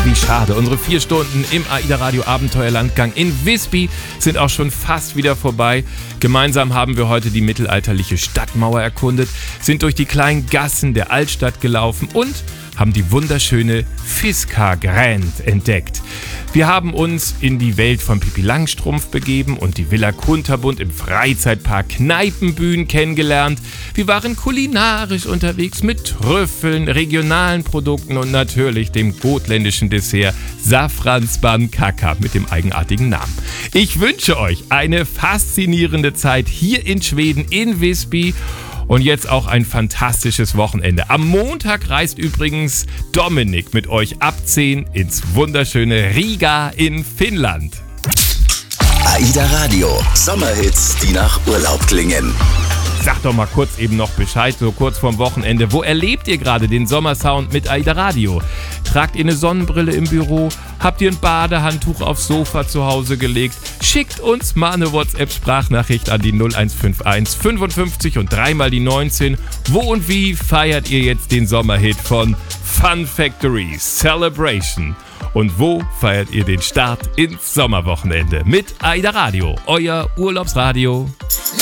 wie schade. Unsere 4 Stunden im AIDA Radio Abenteuerlandgang in Visby sind auch schon fast wieder vorbei. Gemeinsam haben wir heute die mittelalterliche Stadtmauer erkundet, sind durch die kleinen Gassen der Altstadt gelaufen und haben die wunderschöne Fiskar Grand entdeckt. Wir haben uns in die Welt von Pippi Langstrumpf begeben und die Villa Kunterbund im Freizeitpark Kneipenbühnen kennengelernt. Wir waren kulinarisch unterwegs mit Trüffeln, regionalen Produkten und natürlich dem gotländischen Dessert Safransbun Kaka mit dem eigenartigen Namen. Ich wünsche euch eine faszinierende Zeit hier in Schweden, in Visby. Und jetzt auch ein fantastisches Wochenende. Am Montag reist übrigens Dominik mit euch ab 10 ins wunderschöne Riga in Finnland. AIDA Radio, Sommerhits, die nach Urlaub klingen. Sagt doch mal kurz eben noch Bescheid, so kurz vorm Wochenende. Wo erlebt ihr gerade den Sommersound mit AIDA Radio? Tragt ihr eine Sonnenbrille im Büro? Habt ihr ein Badehandtuch aufs Sofa zu Hause gelegt? Schickt uns mal eine WhatsApp-Sprachnachricht an die 0151 55 und 3 mal die 19. Wo und wie feiert ihr jetzt den Sommerhit von Fun Factory Celebration? Und wo feiert ihr den Start ins Sommerwochenende? Mit AIDA Radio, euer Urlaubsradio.